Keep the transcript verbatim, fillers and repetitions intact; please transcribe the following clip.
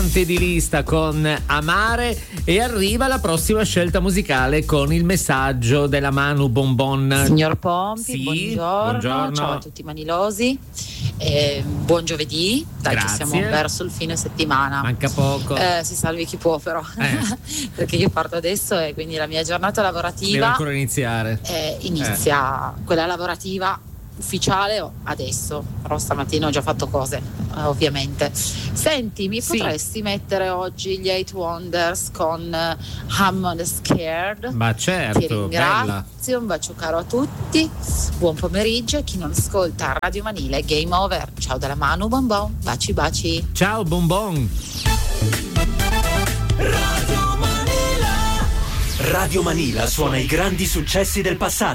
di lista con Amare e arriva la prossima scelta musicale con il messaggio della Manu Bonbon. Signor Pompi, sì, buongiorno. buongiorno, ciao a tutti i manilosi, eh, buon giovedì, dai, che siamo verso il fine settimana, manca poco, eh, si salvi chi può però, eh. perché io parto adesso e quindi la mia giornata lavorativa deve ancora iniziare, eh, inizia eh. quella lavorativa ufficiale adesso, però stamattina ho già fatto cose, eh, ovviamente. Senti, mi sì. potresti mettere oggi gli Eight Wonders con uh, Hammond Scared? Ma certo, ti ringrazio, bella. Un bacio caro a tutti, buon pomeriggio e chi non ascolta Radio Manile, game over. Ciao dalla Manu Bonbon, baci baci. Ciao Bonbon. Radio Manila. Radio Manila suona i grandi successi del passato.